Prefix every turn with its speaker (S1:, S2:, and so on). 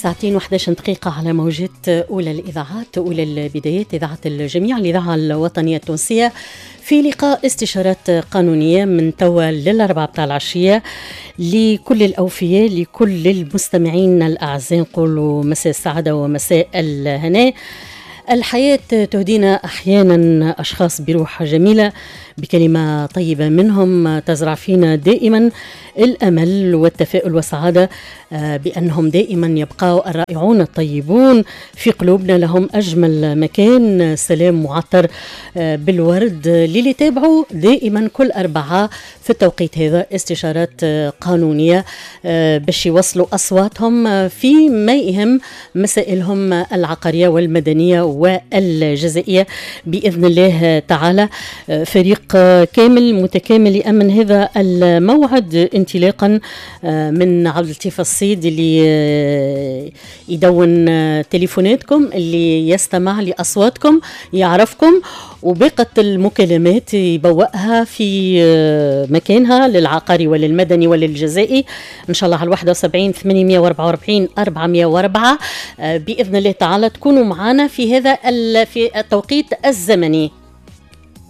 S1: ساعتين و11 دقيقة على موجات أولى الإذاعات، أولى البدايات، إذاعة الجميع، الإذاعة الوطنية التونسية، في لقاء استشارات قانونية من توا للأربعة بتاع العشية لكل الأوفياء، لكل المستمعين الأعزاء. نقولوا مساء السعادة ومساء الهناء. الحياة تهدينا أحيانا أشخاص بروح جميلة، بكلمة طيبة منهم تزرع فينا دائما الأمل والتفاؤل والسعادة، بأنهم دائما يبقوا الرائعون الطيبون في قلوبنا. لهم أجمل مكان، سلام معطر بالورد للي تابعوا دائما كل أربعة في التوقيت هذا استشارات قانونية باش يوصلوا أصواتهم في ما يهم مسائلهم العقارية والمدنية والجزائية بإذن الله تعالى. فريق كامل متكامل يأمن هذا الموعد انطلاقا من عبد اللطيف الصيد اللي يدون تليفوناتكم، اللي يستمع لأصواتكم، يعرفكم، وباقة المكالمات يبوأها في مكانها للعقاري وللمدني وللجزائي إن شاء الله على 71 844 404 بإذن الله تعالى تكونوا معنا في هذا في التوقيت الزمني.